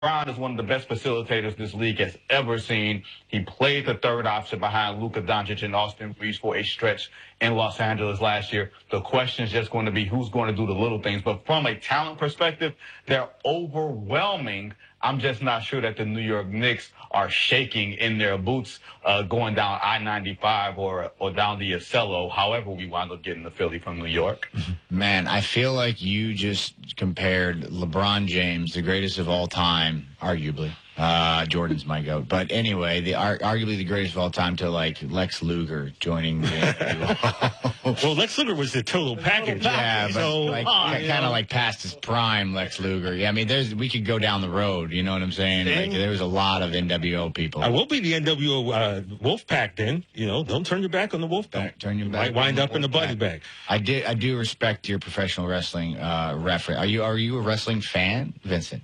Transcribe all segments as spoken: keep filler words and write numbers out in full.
LeBron is one of the best facilitators this league has ever seen. He played the third option behind Luka Doncic and Austin Reeves for a stretch in Los Angeles last year. The question is just going to be who's going to do the little things. But from a talent perspective, they're overwhelming. I'm just not sure that the New York Knicks are shaking in their boots uh, going down I ninety-five or or down the Acelo, however we wind up getting to Philly from New York. Man, I feel like you just compared LeBron James, the greatest of all time, arguably. Uh, Jordan's my goat. But anyway, the ar- arguably the greatest of all time to, like, Lex Luger joining the Well, Lex Luger was the total package. Yeah, but so, like, uh, kind of like past his prime, Lex Luger. Yeah, I mean, there's we could go down the road, you know what I'm saying? Like, there was a lot of N W O people. I will be the N W O uh, Wolfpack then. You know, don't turn your back on the Wolfpack. Turn your you back might wind on up the in the buddy bag. I did. I do respect your professional wrestling uh, reference. Are you? Are you a wrestling fan, Vincent?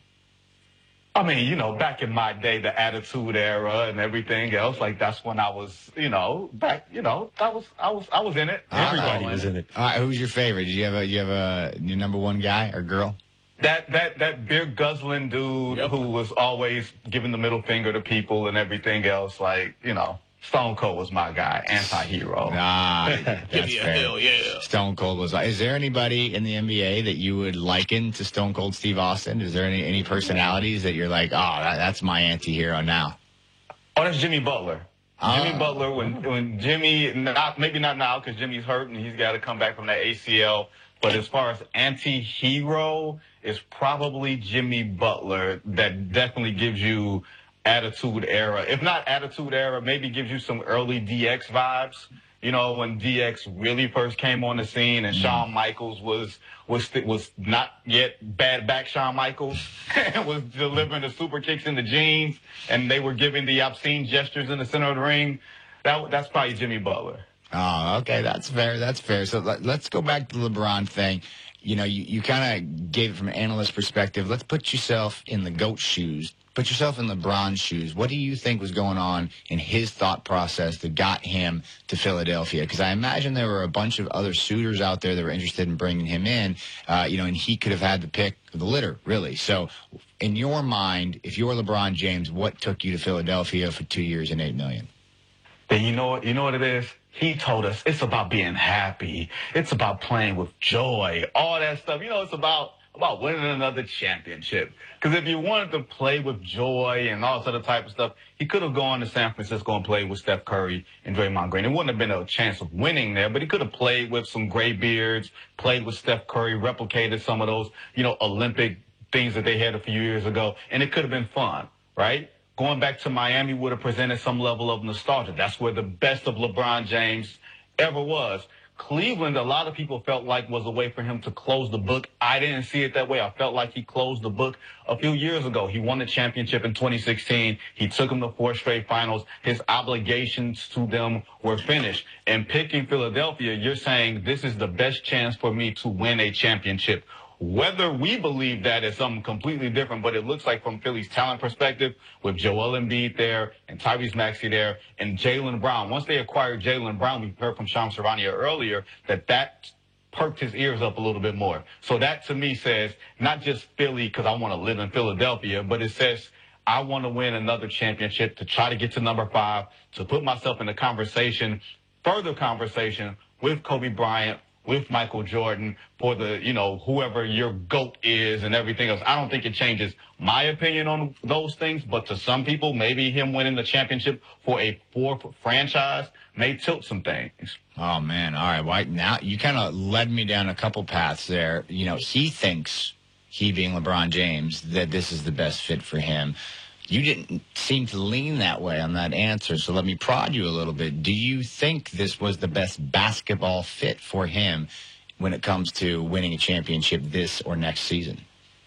I mean, you know, back in my day, the Attitude Era and everything else, like that's when I was, you know, back, you know, that was, I was, I was in it. Everybody was in it. All right, who's your favorite? Did you have a, you have a your number one guy or girl? That that that beer guzzling dude Yep. who was always giving the middle finger to people and everything else, like, you know, Stone Cold was my guy, anti-hero. Nah, that's Give me a fair. hell yeah. Stone Cold was. Is there anybody in the N B A that you would liken to Stone Cold Steve Austin? Is there any any personalities that you're like, oh, that, that's my anti-hero now? Oh, that's Jimmy Butler. Ah. Jimmy Butler, when when Jimmy, not, maybe not now because Jimmy's hurt and he's got to come back from that A C L. But as far as anti-hero, it's probably Jimmy Butler that definitely gives you Attitude Era. If not Attitude Era, maybe gives you some early D X vibes. You know, when D X really first came on the scene and Shawn Michaels was was was not yet bad back Shawn Michaels and was delivering the super kicks in the jeans and they were giving the obscene gestures in the center of the ring. That that's probably Jimmy Butler. Oh, okay, that's fair. That's fair. So let, let's go back to the LeBron thing. You know, you, you kind of gave it from an analyst perspective. Let's put yourself in the GOAT's shoes. Put yourself in LeBron's shoes. What do you think was going on in his thought process that got him to Philadelphia? Because I imagine there were a bunch of other suitors out there that were interested in bringing him in, uh, you know, and he could have had the pick of the litter, really. So in your mind, if you're LeBron James, what took you to Philadelphia for two years and eight million? Then you know what you know what it is? He told us it's about being happy. It's about playing with joy. All that stuff. You know, it's about about winning another championship. Because if you wanted to play with joy and all this other type of stuff, he could have gone to San Francisco and played with Steph Curry and Draymond Green. It wouldn't have been a chance of winning there, but he could have played with some graybeards, played with Steph Curry, replicated some of those, you know, Olympic things that they had a few years ago, and it could have been fun, right? Going back to Miami would have presented some level of nostalgia. That's where the best of LeBron James ever was. Cleveland, a lot of people felt like was a way for him to close the book. I didn't see it that way. I felt like he closed the book a few years ago. He won the championship in twenty sixteen. He took them to four straight finals. His obligations to them were finished. And picking Philadelphia, you're saying this is the best chance for me to win a championship. Whether we believe that is something completely different, but it looks like from Philly's talent perspective, with Joel Embiid there and Tyrese Maxey there and Jaylen Brown. Once they acquired Jaylen Brown, we heard from Shams Charania earlier that that perked his ears up a little bit more. So that to me says not just Philly because I want to live in Philadelphia, but it says I want to win another championship to try to get to number five, to put myself in the conversation, further conversation with Kobe Bryant, with Michael Jordan for the, you know, whoever your GOAT is and everything else. I don't think it changes my opinion on those things, but to some people, maybe him winning the championship for a fourth franchise may tilt some things. Oh, man. All right. Well, now you kind of led me down a couple paths there. You know, he thinks, he being LeBron James, that this is the best fit for him. You didn't seem to lean that way on that answer, so let me prod you a little bit. Do you think this was the best basketball fit for him when it comes to winning a championship this or next season?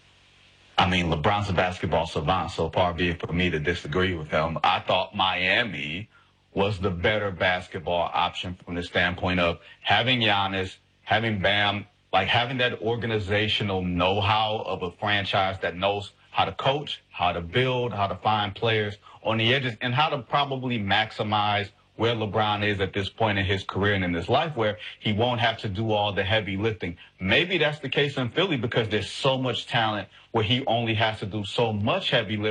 I mean, LeBron's a basketball savant, so far be it for me to disagree with him. I thought Miami was the better basketball option from the standpoint of having Giannis, having Bam, like having that organizational know-how of a franchise that knows how to coach, how to build, how to find players on the edges, and how to probably maximize where LeBron is at this point in his career and in his life, where he won't have to do all the heavy lifting. Maybe that's the case in Philly because there's so much talent where he only has to do so much heavy lifting.